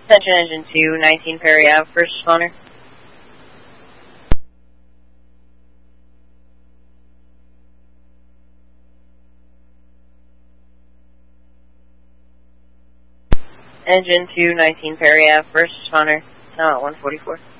Attention Engine 2, 19 Perry Ave, first responder. Engine 2, 19 Perry Ave, first responder, now at 144.